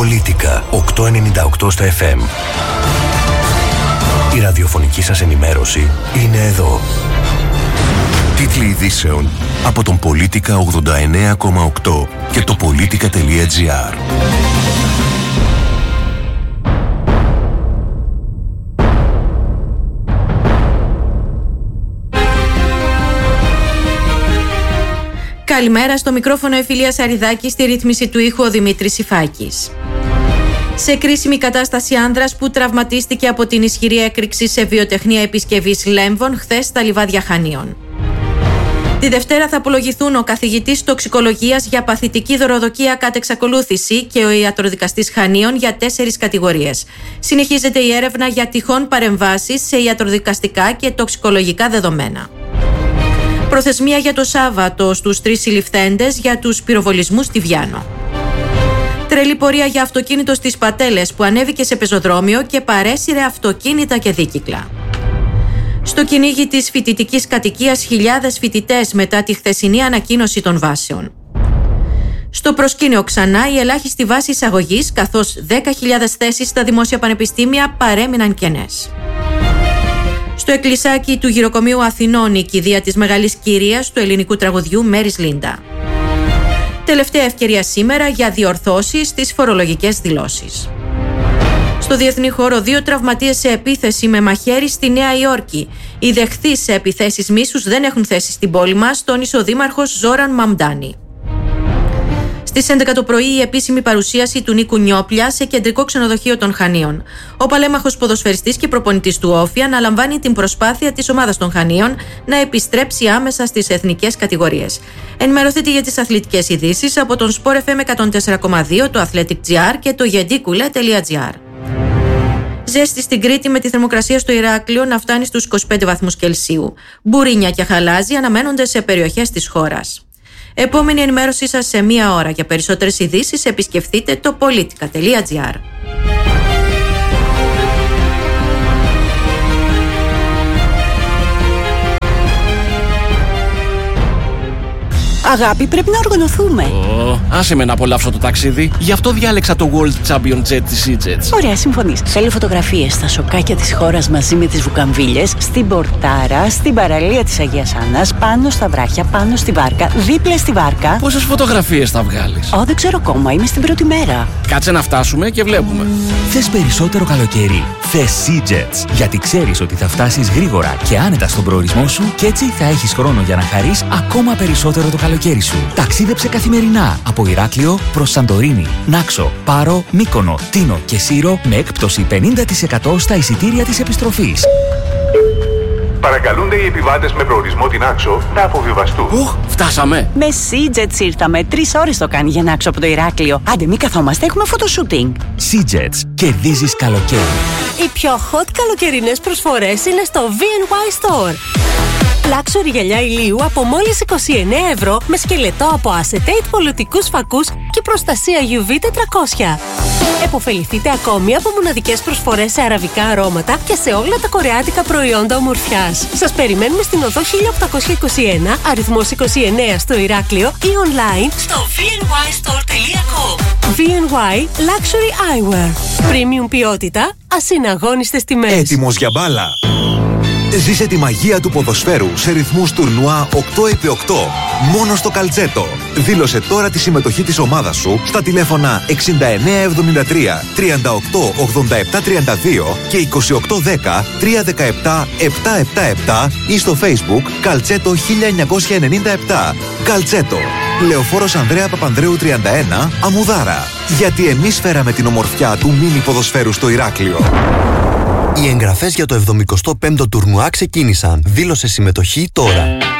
Πολίτικα 898 στα FM. Η ραδιοφωνική σας ενημέρωση είναι εδώ. Τίτλοι ειδήσεων από τον Πολίτικα 89,8 και το Πολίτικα.gr. Καλημέρα, στο μικρόφωνο Εφηλία Σαριδάκη, στη ρύθμιση του ήχου ο Δημήτρης Ιφάκης. Σε κρίσιμη κατάσταση άνδρας που τραυματίστηκε από την ισχυρή έκρηξη σε βιοτεχνία επισκευής λέμβων χθες στα λιβάδια Χανίων. Τη Δευτέρα θα απολογηθούν ο καθηγητής τοξικολογίας για παθητική δωροδοκία κατ' εξακολούθηση και ο ιατροδικαστής Χανίων για 4 κατηγορίες. Συνεχίζεται η έρευνα για τυχόν παρεμβάσεις σε ιατροδικαστικά και τοξικολογικά δεδομένα. Προθεσμία για το Σάββατο στους 3 συλληφθέντες για τους πυροβολισμούς στη Βιάνο. Τρελή πορεία για αυτοκίνητο στις Πατέλες που ανέβηκε σε πεζοδρόμιο και παρέσυρε αυτοκίνητα και δίκυκλα. Στο κυνήγι της φοιτητικής κατοικίας χιλιάδες φοιτητές μετά τη χθεσινή ανακοίνωση των βάσεων. Στο προσκήνιο ξανά η ελάχιστη βάση εισαγωγής, καθώς 10.000 θέσεις στα δημόσια πανεπιστήμια παρέμειναν κενές. Στο εκκλησάκι του Γυροκομείου Αθηνών η κηδεία της μεγάλης κυρίας του ελληνικού τραγουδιού Μέρις Λίντα. Τελευταία ευκαιρία σήμερα για διορθώσεις στις φορολογικές δηλώσεις. Στο διεθνή χώρο 2 τραυματίες σε επίθεση με μαχαίρι στη Νέα Υόρκη. Οι δεχθείς σε επιθέσεις μίσους δεν έχουν θέση στην πόλη μας, τόνισε ο δήμαρχος Ζόραν Μαμντάνη. Στις 11 το πρωί η επίσημη παρουσίαση του Νίκου Νιόπλια σε κεντρικό ξενοδοχείο των Χανίων. Ο παλέμαχος ποδοσφαιριστής και προπονητής του Όφη αναλαμβάνει την προσπάθεια της ομάδας των Χανίων να επιστρέψει άμεσα στις εθνικές κατηγορίες. Ενημερωθείτε για τις αθλητικές ειδήσεις από τον Sport FM 104,2, το Athletic.gr και το yedikule.gr. Ζέστη στην Κρήτη με τη θερμοκρασία στο Ηράκλειο να φτάνει στους 25 βαθμούς Κελσίου. Μπουρίνια και χαλάζι αναμένονται σε περιοχές της χώρας. Επόμενη ενημέρωσή σας σε 1 ώρα. Για περισσότερες ειδήσεις επισκεφτείτε το politica.gr. Αγάπη, πρέπει να οργανωθούμε. Άσε με να απολαύσω το ταξίδι. Γι' αυτό διάλεξα το World Champion Jet της EasyJet. Ωραία, συμφωνείς. Θέλω φωτογραφίες στα σοκάκια της χώρας μαζί με τις βουκαμβίλες, στην Πορτάρα, στην παραλία της Αγίας Άννας, πάνω στα βράχια, πάνω στη βάρκα, δίπλα στη βάρκα. Πόσες φωτογραφίες θα βγάλεις? Δεν ξέρω ακόμα, είμαι στην πρώτη μέρα. Κάτσε να φτάσουμε και βλέπουμε. Θες περισσότερο καλοκαίρι? Θες EasyJet. Γιατί ξέρεις ότι θα φτάσεις γρήγορα και άνετα στον προορισμό σου και έτσι θα έχεις χρόνο για να χαρείς ακόμα περισσότερο το καλοκαίρι σου. Ταξίδεψε καθημερινά από Ηράκλειο προς Σαντορίνη, Νάξο, Πάρο, Μύκονο, Τίνο και Σύρο με έκπτωση 50% στα εισιτήρια της επιστροφής. Παρακαλούνται οι επιβάτες με προορισμό την Άξο να αποβιβαστούν. Φτάσαμε. Με EasyJet ήρθαμε. 3 ώρες το κάνει για να Άξο από το Ηράκλειο. Άντε, μην καθόμαστε, έχουμε φωτοσούτινγκ. EasyJet. Κερδίζεις καλοκαίρι. Οι πιο hot καλοκαιρινές προσφορές είναι στο V&Y Store. Luxury γυαλιά ηλίου από μόλις 29 ευρώ με σκελετό από acetate πολιτικούς φακούς και προστασία UV 400. Εποφεληθείτε ακόμη από μοναδικές προσφορές σε αραβικά αρώματα και σε όλα τα κορεάτικα προϊόντα ομορφιάς. Σας περιμένουμε στην οδό 1821, αριθμός 29 στο Ηράκλειο ή online στο vnystore.com. V&Y Luxury Eyewear. Premium ποιότητα, ασυναγώνιστες τιμές. Έτοιμος για μπάλα? Ζήσε τη μαγεία του ποδοσφαίρου σε ρυθμούς τουρνουά 8x8. Μόνο στο Καλτσέτο. Δήλωσε τώρα τη συμμετοχή της ομάδας σου στα τηλέφωνα 6973 38 87 32 και 2810 317 777 ή στο Facebook Καλτσέτο 1997. Καλτσέτο. Λεωφόρος Ανδρέα Παπανδρέου 31, Αμουδάρα. Γιατί εμείς φέραμε την ομορφιά του μίνι ποδοσφαίρου στο Ηράκλειο. Οι εγγραφές για το 75ο τουρνουά ξεκίνησαν. Δήλωσε συμμετοχή τώρα.